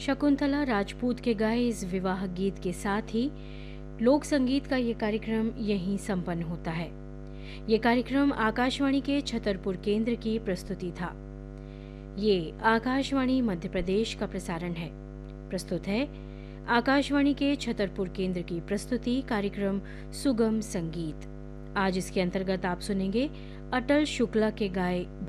शकुंतला राजपूत के गाए इस विवाह गीत के साथ ही लोक संगीत का ये कार्यक्रम यहीं संपन्न होता है। ये कार्यक्रम आकाशवाणी के छतरपुर केंद्र की प्रस्तुति था। ये आकाशवाणी मध्य प्रदेश का प्रसारण है। प्रस्तुत है आकाशवाणी के छतरपुर केंद्र की प्रस्तुति कार्यक्रम सुगम संगीत। आज इसके अंतर्गत आप सुनेंगे अटल शुक्ला के गाए